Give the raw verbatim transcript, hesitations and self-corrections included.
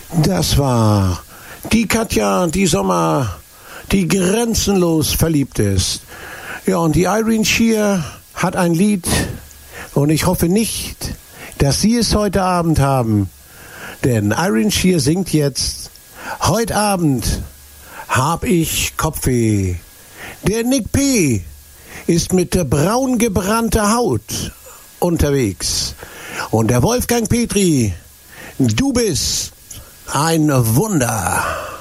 Das war die Katja, die Sommer, die grenzenlos verliebt ist. Ja, und die Irene Shear hat ein Lied und ich hoffe nicht, dass Sie es heute Abend haben. Denn Irene Shear singt jetzt: Heute Abend hab ich Kopfweh. Der Nick P. ist mit der braun gebrannter Haut unterwegs. Und der Wolfgang Petri, du bist ein Wunder.